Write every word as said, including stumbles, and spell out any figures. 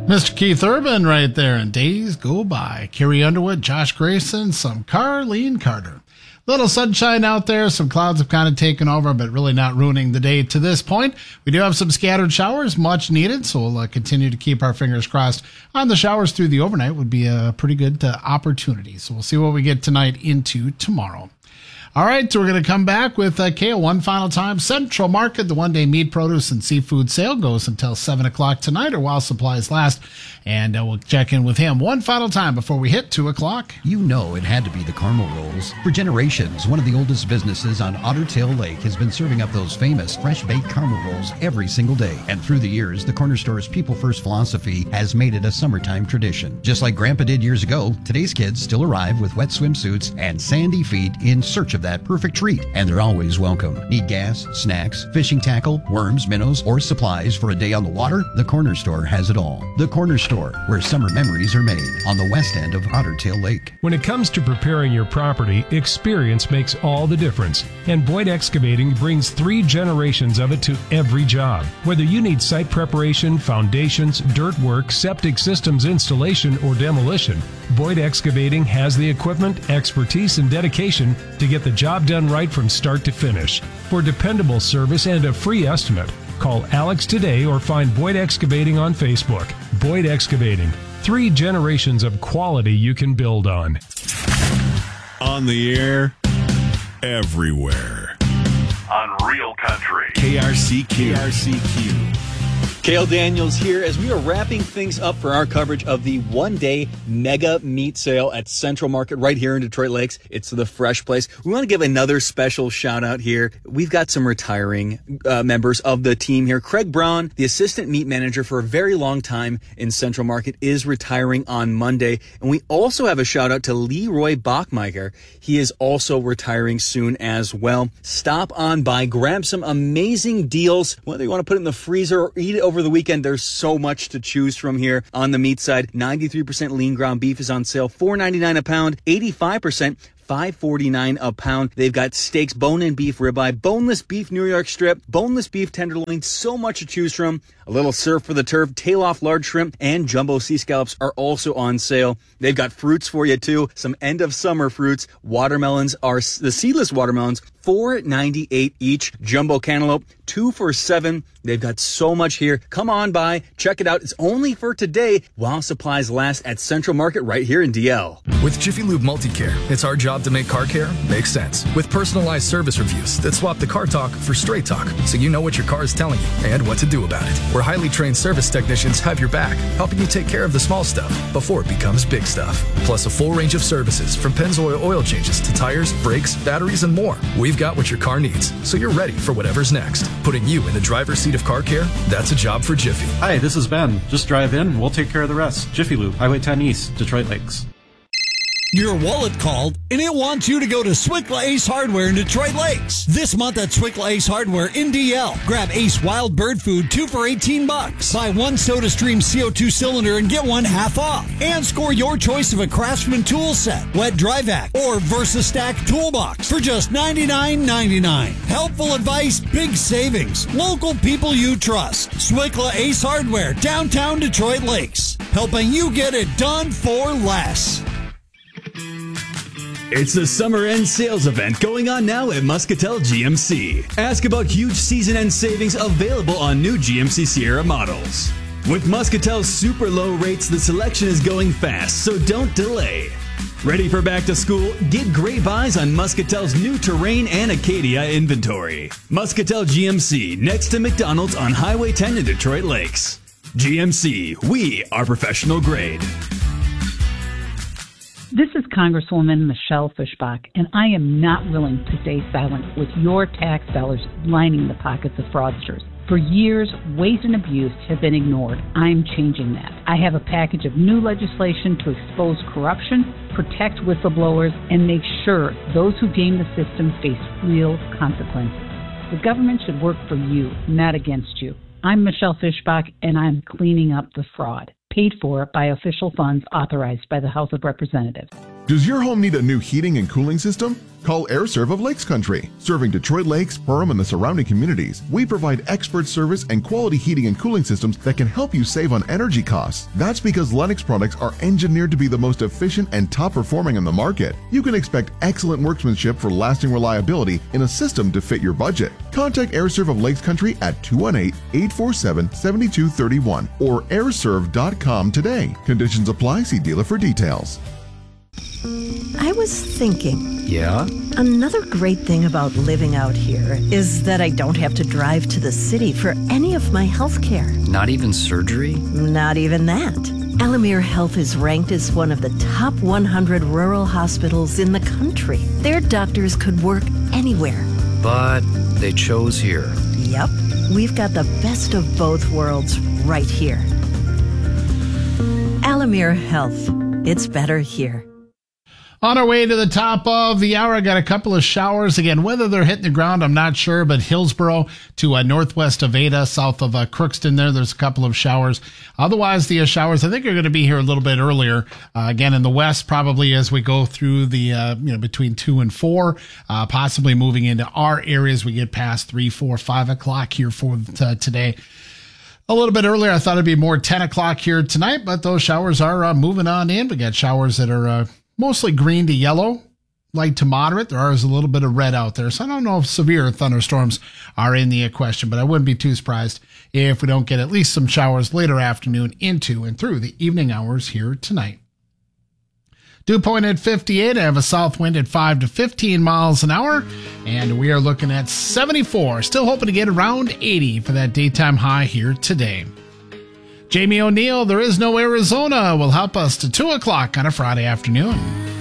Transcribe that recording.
Mister Keith Urban right there, and Days Go By. Carrie Underwood, Josh Grayson, some Carlene Carter. Little sunshine out there. Some clouds have kind of taken over, but really not ruining the day to this point. We do have some scattered showers, much needed, so we'll uh, continue to keep our fingers crossed on the showers through the overnight. Would be a pretty good uh, opportunity. So we'll see what we get tonight into tomorrow. All right, so we're going to come back with uh, Kale one final time. Central Market, the one-day meat, produce, and seafood sale goes until seven o'clock tonight or while supplies last. And uh, we'll check in with him one final time before we hit two o'clock. You know it had to be the Carmel Rolls. For generations, one of the oldest businesses on Otter Tail Lake has been serving up those famous fresh-baked Carmel Rolls every single day. And through the years, the corner store's people-first philosophy has made it a summertime tradition. Just like Grandpa did years ago, today's kids still arrive with wet swimsuits and sandy feet in search of that perfect treat. And they're always welcome. Need gas, snacks, fishing tackle, worms, minnows, or supplies for a day on the water? The corner store has it all. The corner store, where summer memories are made on the west end of Otter Tail Lake. When it comes to preparing your property, experience makes all the difference. And Boyd Excavating brings three generations of it to every job. Whether you need site preparation, foundations, dirt work, septic systems installation, or demolition, Boyd Excavating has the equipment, expertise, and dedication to get the job done right from start to finish. For dependable service and a free estimate, call Alex today or find Boyd Excavating on Facebook. Boyd Excavating, three generations of quality you can build on. On the air, everywhere. On Real Country. K R C Q. K R C Q. Cale Daniels here as we are wrapping things up for our coverage of the one-day mega meat sale at Central Market right here in Detroit Lakes. It's the Fresh Place. We want to give another special shout-out here. We've got some retiring uh, members of the team here. Craig Brown, the assistant meat manager for a very long time in Central Market, is retiring on Monday. And we also have a shout-out to Leroy Bachmeier. He is also retiring soon as well. Stop on by, grab some amazing deals. Whether you want to put it in the freezer or eat it over Over the weekend, there's so much to choose from here. On the meat side, ninety-three percent lean ground beef is on sale, four ninety-nine a pound, eighty-five percent, five forty-nine a pound. They've got steaks, bone-in beef ribeye, boneless beef New York strip, boneless beef tenderloin, so much to choose from. A little surf for the turf, tail-off large shrimp, and jumbo sea scallops are also on sale. They've got fruits for you, too. Some end-of-summer fruits. Watermelons are the seedless watermelons, four ninety-eight each. Jumbo cantaloupe, two for seven. They've got so much here. Come on by. Check it out. It's only for today while supplies last at Central Market right here in D L. With Jiffy Lube Multicare, it's our job to make car care make sense. With personalized service reviews that swap the car talk for straight talk, so you know what your car is telling you and what to do about it. Where highly trained service technicians have your back, helping you take care of the small stuff before it becomes big stuff. Plus a full range of services from Pennzoil oil changes to tires, brakes, batteries, and more. We've got what your car needs, so you're ready for whatever's next. Putting you in the driver's seat of car care, that's a job for Jiffy. Hi, this is Ben. Just drive in and we'll take care of the rest. Jiffy Lube, Highway ten East, Detroit Lakes. Your wallet called, and it wants you to go to Swickla Ace Hardware in Detroit Lakes. This month at Swickla Ace Hardware in D L, grab Ace Wild Bird Food, two for eighteen bucks. Buy one SodaStream C O two cylinder and get one half off. And score your choice of a Craftsman tool set, wet dry vac, or VersaStack toolbox for just ninety-nine ninety-nine. Helpful advice, big savings. Local people you trust. Swickla Ace Hardware, downtown Detroit Lakes. Helping you get it done for less. It's the summer end sales event going on now at Muscatel G M C. Ask about huge season end savings available on new G M C Sierra models. With Muscatel's super low rates, the selection is going fast, so don't delay. Ready for back to school? Get great buys on Muscatel's new Terrain and Acadia inventory. Muscatel G M C, next to McDonald's on Highway ten in Detroit Lakes. G M C, we are professional grade. This is Congresswoman Michelle Fischbach, and I am not willing to stay silent with your tax dollars lining the pockets of fraudsters. For years, waste and abuse have been ignored. I'm changing that. I have a package of new legislation to expose corruption, protect whistleblowers, and make sure those who game the system face real consequences. The government should work for you, not against you. I'm Michelle Fischbach, and I'm cleaning up the fraud. Paid for by official funds authorized by the House of Representatives. Does your home need a new heating and cooling system? Call AirServe of Lakes Country. Serving Detroit Lakes, Perham, and the surrounding communities, we provide expert service and quality heating and cooling systems that can help you save on energy costs. That's because Lennox products are engineered to be the most efficient and top performing in the market. You can expect excellent workmanship for lasting reliability in a system to fit your budget. Contact AirServe of Lakes Country at two one eight, eight four seven, seven two three one or airserve dot com today. Conditions apply. See dealer for details. I was thinking. Yeah? Another great thing about living out here is that I don't have to drive to the city for any of my health care. Not even surgery? Not even that. Alamere Health is ranked as one of the top one hundred rural hospitals in the country. Their doctors could work anywhere. But they chose here. Yep. We've got the best of both worlds right here. Alamere Health. It's better here. On our way to the top of the hour, I got a couple of showers. Again, whether they're hitting the ground, I'm not sure, but Hillsboro to uh, northwest of Ada, south of uh, Crookston there, there's a couple of showers. Otherwise, the uh, showers, I think, are going to be here a little bit earlier. Uh, again, in the west, probably as we go through the, uh, you know, between two and four, uh, possibly moving into our areas. We get past three, four, five o'clock here for uh, today. A little bit earlier, I thought it'd be more ten o'clock here tonight, but those showers are uh, moving on in. We got showers that are uh, mostly green to yellow, light to moderate. There is a little bit of red out there, so I don't know if severe thunderstorms are in the question, but I wouldn't be too surprised if we don't get at least some showers later afternoon into and through the evening hours here tonight. Dew point at fifty-eight. I have a south wind at five to fifteen miles an hour, and we are looking at seventy-four. Still hoping to get around eighty for that daytime high here today. Jamie O'Neill, There Is No Arizona, will help us to two o'clock on a Friday afternoon.